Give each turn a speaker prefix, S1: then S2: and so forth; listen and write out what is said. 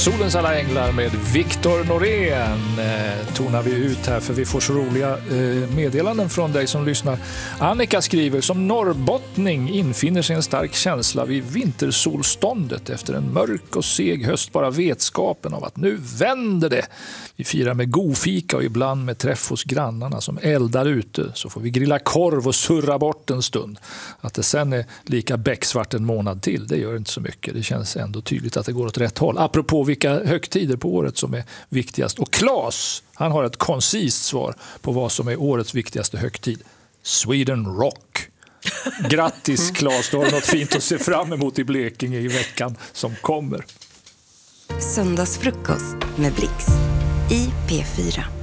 S1: Solens alla änglar med Viktor Norén tonar vi ut här, för vi får så roliga meddelanden från dig som lyssnar. Annika skriver: som norrbottning infinner sig en stark känsla vid vintersolståndet efter en mörk och seg höst, bara vetskapen av att nu vänder det. Vi firar med godfika och ibland med träff hos grannarna som eldar ute, så får vi grilla korv och surra bort en stund. Att det sen är lika becksvart en månad till, det gör inte så mycket. Det känns ändå tydligt att det går åt rätt håll. Apropå vilka högtider på året som är viktigast. Och Claes, han har ett koncist svar på vad som är årets viktigaste högtid. Sweden Rock. Grattis Claes, du har något fint att se fram emot i Blekinge i veckan som kommer.
S2: Söndagsfrukost med Blix i P4.